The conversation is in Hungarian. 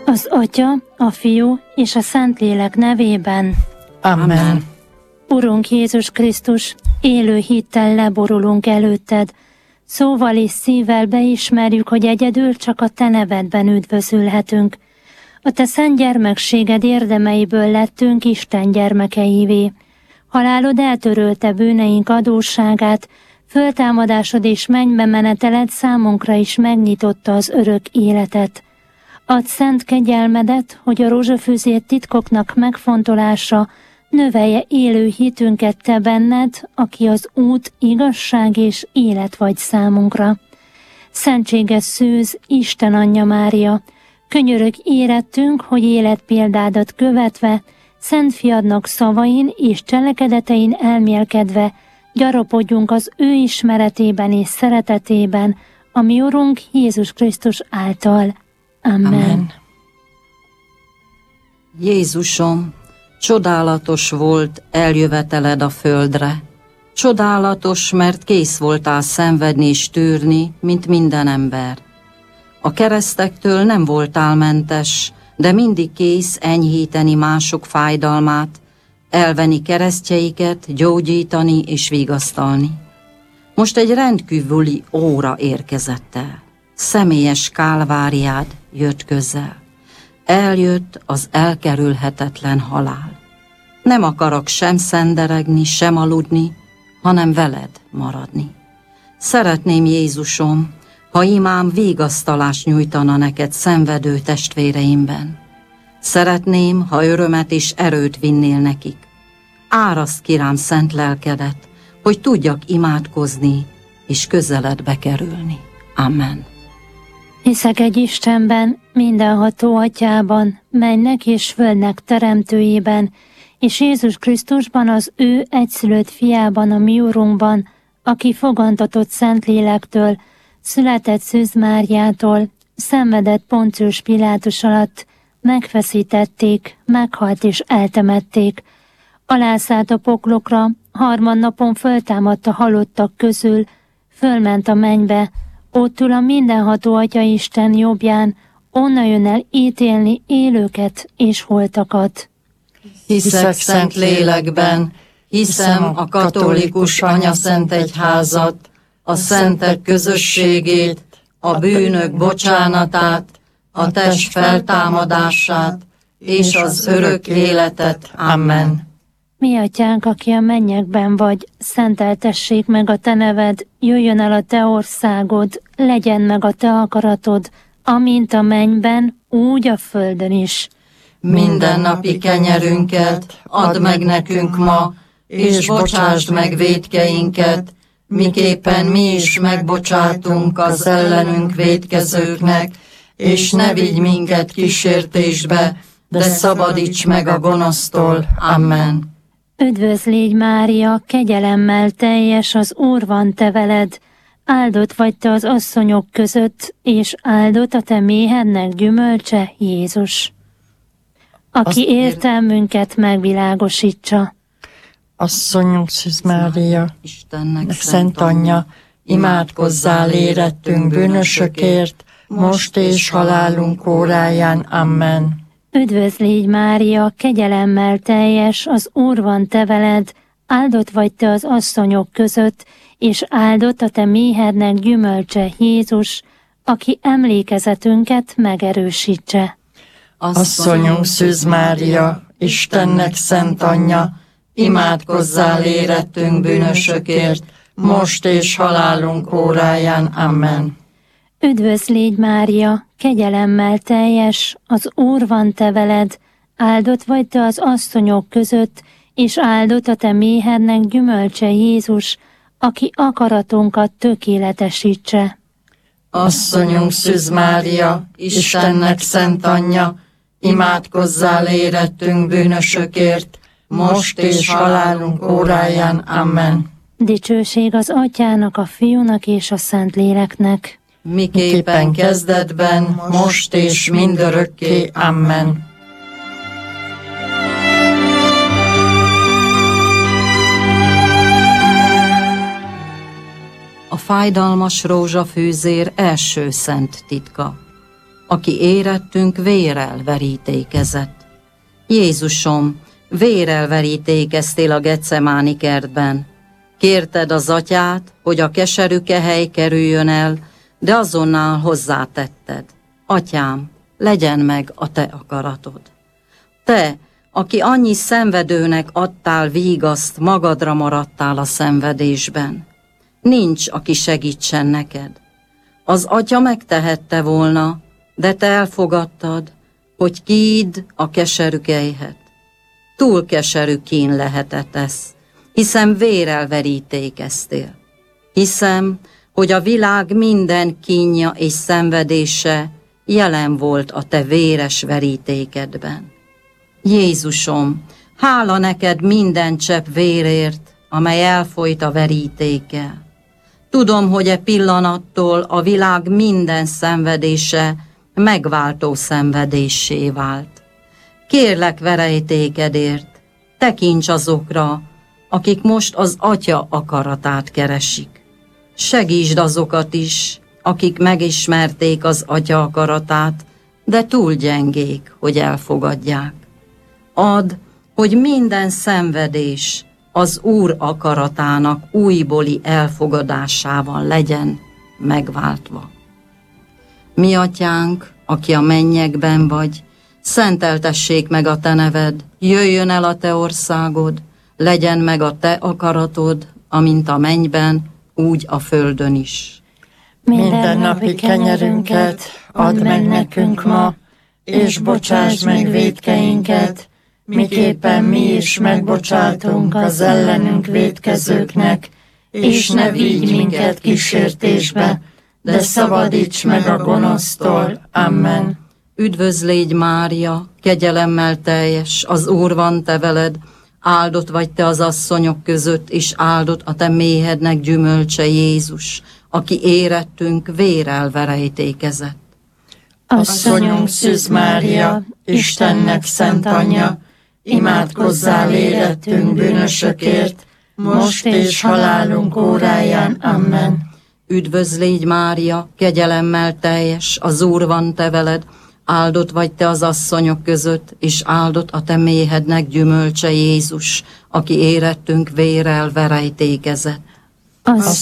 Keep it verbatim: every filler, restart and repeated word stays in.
Az Atya, a Fiú és a Szentlélek nevében. Amen. Urunk Jézus Krisztus, élő hittel leborulunk előtted, szóval és szívvel beismerjük, hogy egyedül csak a te nevedben üdvözülhetünk. A te szent gyermekséged érdemeiből lettünk Isten gyermekeivé. Halálod eltörölte bűneink adósságát, föltámadásod és mennybe meneteled számunkra is megnyitotta az örök életet. Add szent kegyelmedet, hogy a rózsafűzét titkoknak megfontolása növelje élő hitünket te benned, aki az út, igazság és élet vagy számunkra. Szentséges szűz, Isten Anyja Mária, könyörög érettünk, hogy életpéldádat követve, Szent Fiadnak szavain és cselekedetein elmélkedve, gyarapodjunk az ő ismeretében és szeretetében, a mi Urunk Jézus Krisztus által. Amen. Amen. Jézusom, csodálatos volt eljöveteled a földre. Csodálatos, mert kész voltál szenvedni és tűrni, mint minden ember. A keresztektől nem voltál mentes, de mindig kész enyhíteni mások fájdalmát, elvenni keresztjeiket, gyógyítani és vigasztalni. Most egy rendkívüli óra érkezett el. Személyes kálváriád jött közel. Eljött az elkerülhetetlen halál. Nem akarok sem szenderegni, sem aludni, hanem veled maradni. Szeretném, Jézusom, ha imám vigasztalást nyújtana neked szenvedő testvéreimben. Szeretném, ha örömet és erőt vinnél nekik. Áraszt ki rám szent lelkedet, hogy tudjak imádkozni és közeledbe kerülni. Amen. Hiszek egy Istenben, mindenható Atyában, mennek és földnek teremtőjében, és Jézus Krisztusban, az ő egyszülött fiában, a mi Urunkban, aki fogantatott Szentlélektől, született Szűz Máriától, szenvedett Poncius Pilátus alatt, megfeszítették, meghalt és eltemették. Alászállt a poklokra, harmadnapon föltámadt a halottak közül, fölment a mennybe, ott ül a mindenható Atya Isten jobbján, onnan jön el ítélni élőket és holtakat. Hiszek szent lélekben, hiszem a katolikus anyaszent egyházat, a szentek közösségét, a bűnök bocsánatát, a test feltámadását és az örök életet. Amen. Mi Atyánk, aki a mennyekben vagy, szenteltessék meg a te neved, jöjjön el a te országod, legyen meg a te akaratod, amint a mennyben, úgy a földön is. Mindennapi kenyerünket add meg nekünk ma, és bocsásd meg vétkeinket, miképpen mi is megbocsátunk az ellenünk vétkezőknek, és ne vigy minket kísértésbe, de szabadíts meg a gonosztól. Amen. Üdvözl légy, Mária, kegyelemmel teljes, az Úr van te veled, áldott vagy te az asszonyok között, és áldott a te méhednek gyümölcse, Jézus, aki értelmünket megvilágosítsa. Asszonyunk Szűz Mária, Istennek szent anyja, imádkozzál érettünk bűnösökért, most és halálunk óráján. Amen. Üdvözl légy, Mária, kegyelemmel teljes, az Úr van te veled, áldott vagy te az asszonyok között, és áldott a te méhednek gyümölcse, Jézus, aki emlékezetünket megerősítse. Asszonyunk Szűz Mária, Istennek szent anyja, imádkozzál érettünk bűnösökért, most és halálunk óráján. Amen. Üdvözl légy, Mária, kegyelemmel teljes, az Úr van te veled, áldott vagy te az asszonyok között, és áldott a te méhednek gyümölcse, Jézus, aki akaratunkat tökéletesítse. Asszonyunk Szűz Mária, Istennek szent anyja, imádkozzál érettünk bűnösökért, most és halálunk óráján. Amen. Dicsőség az Atyának, a Fiúnak és a Szentléleknek, miképpen kezdetben, most és mindörökké. Amen. A fájdalmas rózsafűzér első szent titka. aki érettünk vérrel verítékezett. Jézusom, vérrel verítékeztél a Getsemáni kertben. Kérted az atyát, hogy a keserű kehely kerüljön el, de azonnal hozzátetted. Atyám, legyen meg a te akaratod. Te, aki annyi szenvedőnek adtál vígaszt, magadra maradtál a szenvedésben. Nincs, aki segítsen neked. Az atya megtehette volna, de te elfogadtad, hogy kiidd a keserű kelyhet. Túl keserű kín lehetett ez, hiszen vérrel verítékeztél. Hiszem, hogy a világ minden kínja és szenvedése jelen volt a te véres verítékedben. Jézusom, hála neked minden csepp vérért, amely elfolyt a verítékkel. Tudom, hogy e pillanattól a világ minden szenvedése megváltó szenvedéssé vált. Kérlek verejtékedért, tekints azokra, akik most az Atya akaratát keresik. Segítsd azokat is, akik megismerték az Atya akaratát, de túl gyengék, hogy elfogadják. Add, hogy minden szenvedés az Úr akaratának újbóli elfogadásával legyen megváltva. Mi atyánk, aki a mennyekben vagy, szenteltessék meg a te neved, jöjjön el a te országod, legyen meg a te akaratod, amint a mennyben, úgy a földön is. Minden napi kenyerünket add meg nekünk ma, és bocsásd meg vétkeinket, miképpen mi is megbocsátunk az ellenünk vétkezőknek, és ne vigy minket kísértésbe, de szabadíts meg a gonosztól. Amen. Üdvözlégy Mária, kegyelemmel teljes, az Úr van te veled, áldott vagy te az asszonyok között, és áldott a te méhednek gyümölcse Jézus, aki érettünk vérrel verejtékezett. Asszonyunk Szűz Mária, Istennek szent anyja, imádkozzál érettünk bűnösökért, most és halálunk óráján. Amen. Üdvözlégy Mária, kegyelemmel teljes, az Úr van te veled, áldott vagy te az asszonyok között, és áldott a te méhednek gyümölcse Jézus, aki érettünk vérrel verejtékezett. Asszonyunk